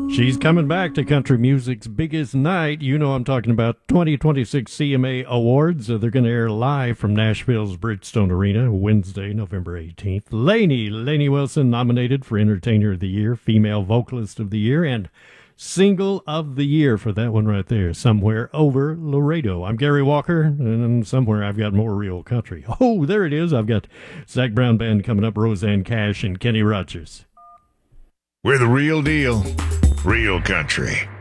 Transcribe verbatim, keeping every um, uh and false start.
She's coming back to country music's biggest night. You know I'm talking about twenty twenty-six C M A Awards. Uh, they're going to air live from Nashville's Bridgestone Arena Wednesday, November eighteenth. Lainey, Lainey Wilson, nominated for Entertainer of the Year, Female Vocalist of the Year, and Single of the Year for that one right there, Somewhere Over Laredo. I'm Gary Walker, and somewhere I've got more real country. Oh, there it is. I've got Zach Brown Band coming up, Roseanne Cash and Kenny Rogers. We're the real deal, real country.